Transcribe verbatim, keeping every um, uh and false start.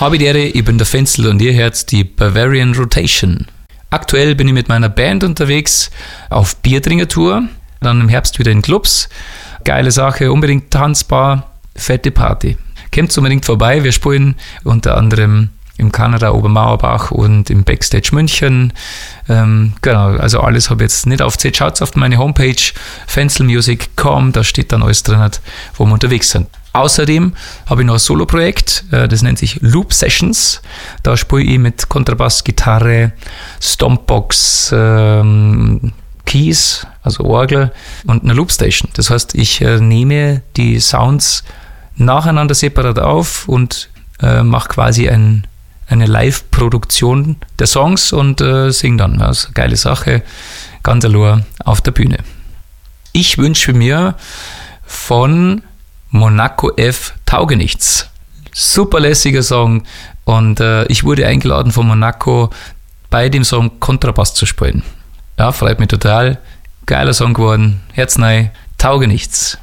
Habe die Ehre, ich bin der Fenzel und ihr hört die Bavarian Rotation. Aktuell bin ich mit meiner Band unterwegs auf Biertrinker-Tour, dann im Herbst wieder in Clubs. Geile Sache, unbedingt tanzbar, fette Party. Kommt unbedingt vorbei, wir spielen unter anderem im Kanada Obermauerbach und im Backstage München. Ähm, genau, also alles habe ich jetzt nicht aufgezählt. Schaut auf meine Homepage fenzelmusic punkt com, da steht dann alles drin, wo wir unterwegs sind. Außerdem habe ich noch ein Solo-Projekt, das nennt sich Loop Sessions. Da spiele ich mit Kontrabass, Gitarre, Stompbox, ähm, Keys, also Orgel und einer Loopstation. Das heißt, ich äh, nehme die Sounds nacheinander separat auf und äh, mache quasi ein, eine Live-Produktion der Songs und äh, singe dann. Also geile Sache, ganz allein auf der Bühne. Ich wünsche mir von Monaco F. Taugenichts. Super lässiger Song und äh, ich wurde eingeladen von Monaco bei dem Song Kontrabass zu spielen. Ja, freut mich total. Geiler Song geworden. Herznei, Taugenichts.